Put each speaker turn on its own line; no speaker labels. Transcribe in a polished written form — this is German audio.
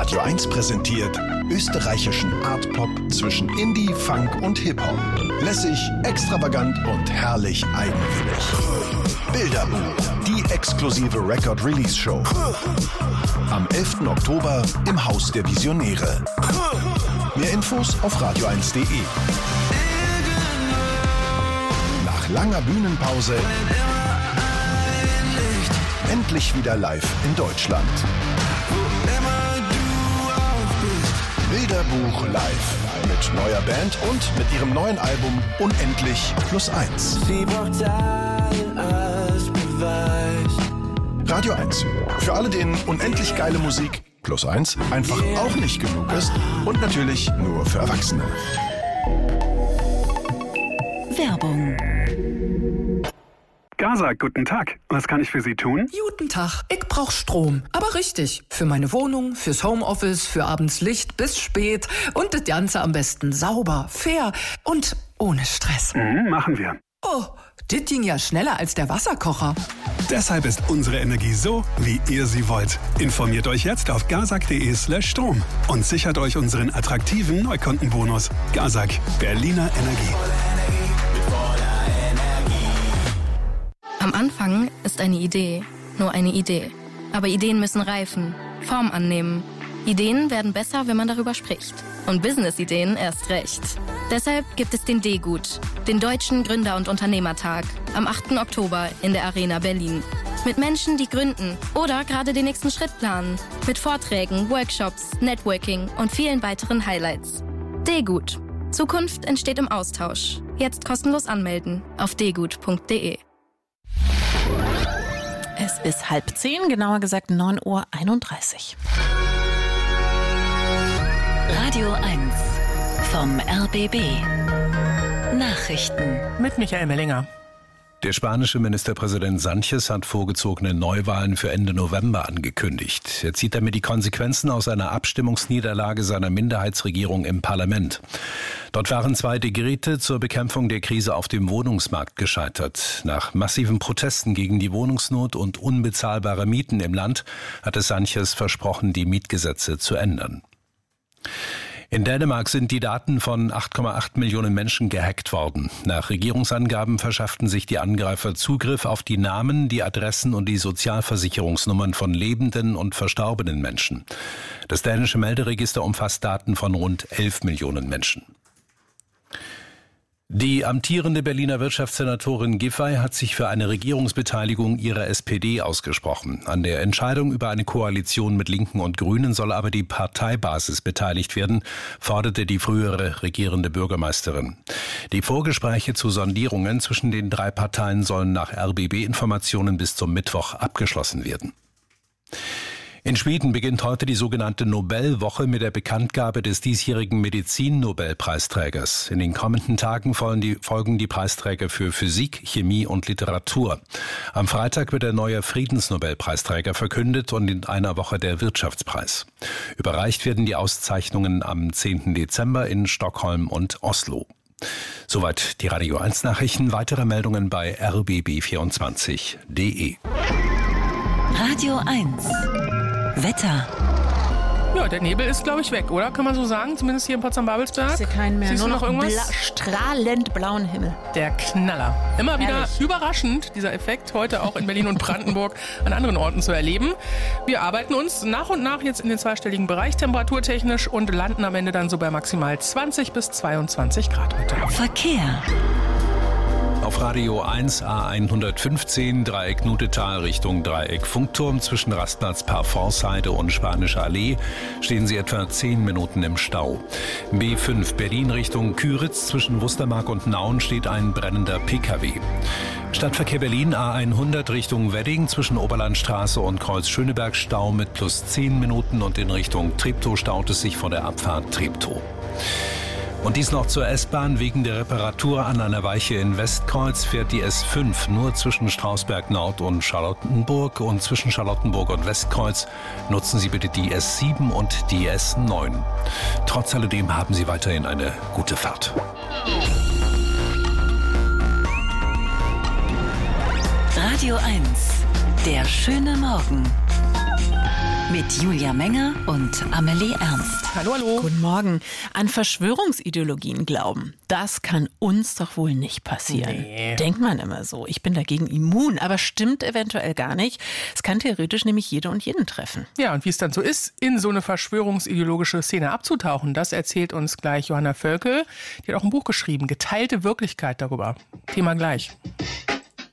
Radio 1 präsentiert österreichischen Art-Pop zwischen Indie, Funk und Hip-Hop. Lässig, extravagant und herrlich eigenwillig. Bilderbuch, die exklusive Record-Release-Show. Am 11. Oktober im Haus der Visionäre. Mehr Infos auf radio1.de. Nach langer Bühnenpause endlich wieder live in Deutschland. Bilderbuch live mit neuer Band und mit ihrem neuen Album Unendlich +1.
Sie braucht Zeit als Beweis.
Radio 1. Für alle, denen unendlich geile Musik +1 einfach auch nicht genug ist und natürlich nur für Erwachsene.
Werbung.
Gaza, guten Tag. Was kann ich für Sie tun?
Guten Tag. Ich brauch Strom. Aber richtig. Für meine Wohnung, fürs Homeoffice, für abends Licht bis spät. Und das Ganze am besten sauber, fair und ohne Stress.
Machen wir.
Oh, das ging ja schneller als der Wasserkocher.
Deshalb ist unsere Energie so, wie ihr sie wollt. Informiert euch jetzt auf gazak.de/Strom und sichert euch unseren attraktiven Neukundenbonus. Gazak, Berliner Energie.
Am Anfang ist eine Idee nur eine Idee. Aber Ideen müssen reifen, Form annehmen. Ideen werden besser, wenn man darüber spricht. Und Business-Ideen erst recht. Deshalb gibt es den D-Gut, den Deutschen Gründer- und Unternehmertag, am 8. Oktober in der Arena Berlin. Mit Menschen, die gründen oder gerade den nächsten Schritt planen. Mit Vorträgen, Workshops, Networking und vielen weiteren Highlights. D-Gut. Zukunft entsteht im Austausch. Jetzt kostenlos anmelden auf dgut.de.
Es ist 9:30, genauer gesagt 9:31 Uhr. Radio 1 vom RBB. Nachrichten
mit Michael Mellinger.
Der spanische Ministerpräsident Sánchez hat vorgezogene Neuwahlen für Ende November angekündigt. Er zieht damit die Konsequenzen aus einer Abstimmungsniederlage seiner Minderheitsregierung im Parlament. Dort waren 2 Dekrete zur Bekämpfung der Krise auf dem Wohnungsmarkt gescheitert. Nach massiven Protesten gegen die Wohnungsnot und unbezahlbare Mieten im Land hatte Sánchez versprochen, die Mietgesetze zu ändern. In Dänemark sind die Daten von 8,8 Millionen Menschen gehackt worden. Nach Regierungsangaben verschafften sich die Angreifer Zugriff auf die Namen, die Adressen und die Sozialversicherungsnummern von lebenden und verstorbenen Menschen. Das dänische Melderegister umfasst Daten von rund 11 Millionen Menschen. Die amtierende Berliner Wirtschaftssenatorin Giffey hat sich für eine Regierungsbeteiligung ihrer SPD ausgesprochen. An der Entscheidung über eine Koalition mit Linken und Grünen soll aber die Parteibasis beteiligt werden, forderte die frühere regierende Bürgermeisterin. Die Vorgespräche zu Sondierungen zwischen den 3 Parteien sollen nach RBB-Informationen bis zum Mittwoch abgeschlossen werden. In Schweden beginnt heute die sogenannte Nobelwoche mit der Bekanntgabe des diesjährigen Medizin-Nobelpreisträgers. In den kommenden Tagen folgen die Preisträger für Physik, Chemie und Literatur. Am Freitag wird der neue Friedensnobelpreisträger verkündet und in einer Woche der Wirtschaftspreis. Überreicht werden die Auszeichnungen am 10. Dezember in Stockholm und Oslo. Soweit die Radio 1 Nachrichten. Weitere Meldungen bei rbb24.de.
Radio 1 Wetter.
Ja, der Nebel ist, glaube ich, weg, oder? Kann man so sagen? Zumindest hier in Potsdam-Babelsberg.
Ich sehe keinen mehr.
Siehst
nur
du noch irgendwas?
Strahlend blauen Himmel.
Der Knaller. Immer wieder
Herrlich.
Überraschend, dieser Effekt heute auch in Berlin und Brandenburg an anderen Orten zu erleben. Wir arbeiten uns nach und nach jetzt in den zweistelligen Bereich temperaturtechnisch und landen am Ende dann so bei maximal 20 bis 22 Grad heute.
Verkehr.
Auf Radio 1 A115 Dreieck Nutetal Richtung Dreieck Funkturm zwischen Rastplatz Parforceheide und Spanische Allee stehen Sie etwa 10 Minuten im Stau. B5 Berlin Richtung Küritz zwischen Wustermark und Nauen steht ein brennender Pkw. Stadtverkehr Berlin A100 Richtung Wedding zwischen Oberlandstraße und Kreuz Schöneberg Stau mit plus 10 Minuten und in Richtung Treptow staut es sich vor der Abfahrt Treptow. Und dies noch zur S-Bahn. Wegen der Reparatur an einer Weiche in Westkreuz fährt die S5 nur zwischen Strausberg Nord und Charlottenburg. Und zwischen Charlottenburg und Westkreuz nutzen Sie bitte die S7 und die S9. Trotz alledem haben Sie weiterhin eine gute Fahrt.
Radio 1, der schöne Morgen. Mit Julia Menger und Amelie Ernst.
Hallo, hallo.
Guten Morgen. An Verschwörungsideologien glauben, das kann uns doch wohl nicht passieren.
Nee.
Denkt man immer so. Ich bin dagegen immun, aber stimmt eventuell gar nicht. Es kann theoretisch nämlich jede und jeden treffen.
Ja, und wie es dann so ist, in so eine verschwörungsideologische Szene abzutauchen, das erzählt uns gleich Johanna Völkel. Die hat auch ein Buch geschrieben, Geteilte Wirklichkeit darüber. Thema gleich.